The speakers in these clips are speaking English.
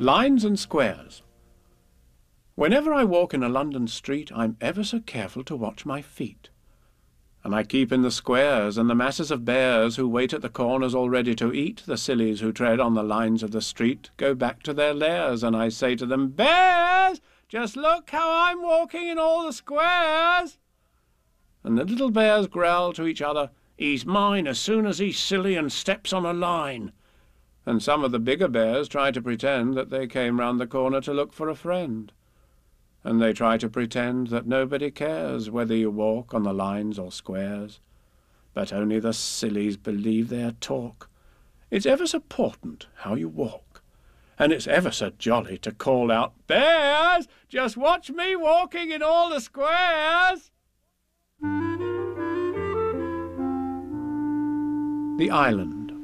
Lines and squares. Whenever I walk in a London street, I'm ever so careful to watch my feet. And I keep in the squares and the masses of bears who wait at the corners all ready to eat. The sillies who tread on the lines of the street go back to their lairs, and I say to them, "Bears, just look how I'm walking in all the squares." And the little bears growl to each other, "He's mine as soon as he's silly and steps on a line." And some of the bigger bears try to pretend that they came round the corner to look for a friend. And they try to pretend that nobody cares whether you walk on the lines or squares. But only the sillies believe their talk. It's ever so important how you walk. And it's ever so jolly to call out, "Bears, just watch me walking in all the squares." The Island.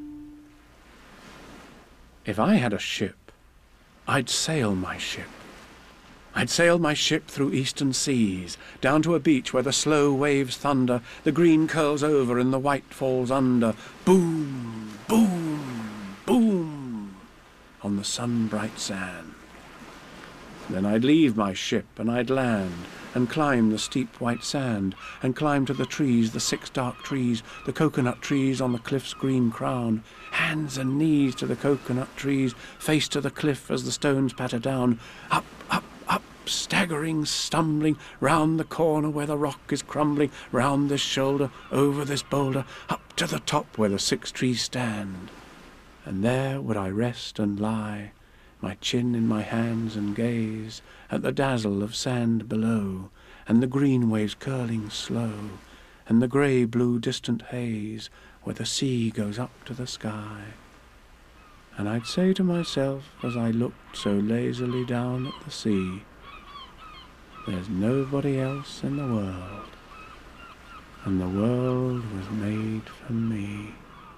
If I had a ship, I'd sail my ship. I'd sail my ship through eastern seas, down to a beach where the slow waves thunder, the green curls over and the white falls under. Boom, boom, boom, on the sun-bright sand. Then I'd leave my ship and I'd land, and climb the steep white sand, and climb to the trees, the 6 dark trees, the coconut trees on the cliff's green crown, hands and knees to the coconut trees, face to the cliff as the stones patter down, up, up, up, staggering, stumbling, round the corner where the rock is crumbling, round this shoulder, over this boulder, up to the top where the 6 trees stand. And there would I rest and lie, my chin in my hands, and gaze at the dazzle of sand below, and the green waves curling slow, and the grey-blue distant haze where the sea goes up to the sky. And I'd say to myself as I looked so lazily down at the sea, "There's nobody else in the world, and the world was made for me."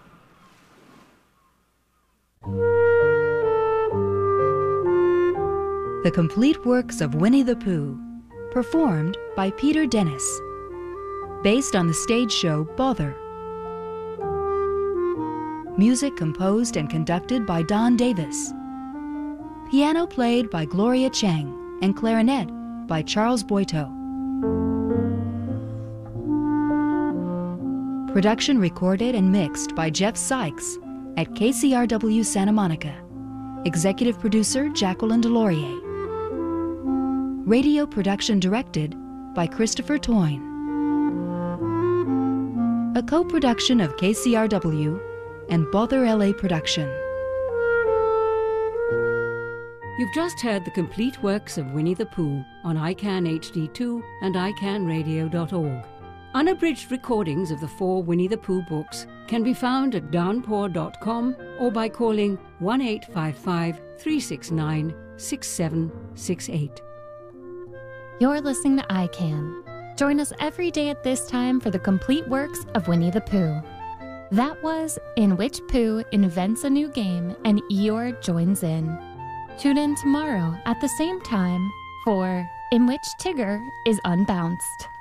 The complete works of Winnie the Pooh, performed by Peter Dennis, based on the stage show Bother. Music composed and conducted by Don Davis. Piano played by Gloria Chang and clarinet by Charles Boito. Production recorded and mixed by Jeff Sykes at KCRW Santa Monica. Executive producer Jacqueline Delorier. Radio production directed by Christopher Toyne. A co-production of KCRW and Bother LA Production. You've just heard the complete works of Winnie the Pooh on ICANN HD2 and iCannRadio.org. Unabridged recordings of the 4 Winnie the Pooh books can be found at downpour.com or by calling 1-855-369-6768. You're listening to ICANN. Join us every day at this time for the complete works of Winnie the Pooh. That was In Which Pooh Invents a New Game and Eeyore Joins In. Tune in tomorrow at the same time for In Which Tigger is Unbounced.